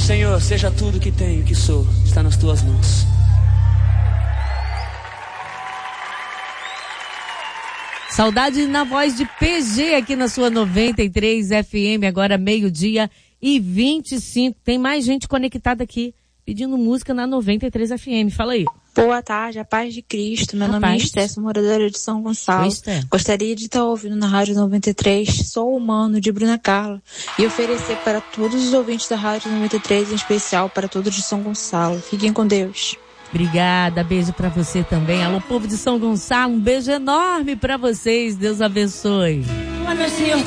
Senhor, seja tudo que tenho, que sou, está nas tuas mãos. Saudade na voz de PG aqui na sua 93 FM, agora 12:25. Tem mais gente conectada aqui, pedindo música na 93 FM. Fala aí. Boa tarde, a paz de Cristo. Meu nome é Esther, sou moradora de São Gonçalo. Gostaria de estar ouvindo na Rádio 93 Sou Humano, de Bruna Carla, e oferecer para todos os ouvintes da Rádio 93, em especial para todos de São Gonçalo. Fiquem com Deus. Obrigada, beijo pra você também. Alô, povo de São Gonçalo, um beijo enorme pra vocês. Deus abençoe.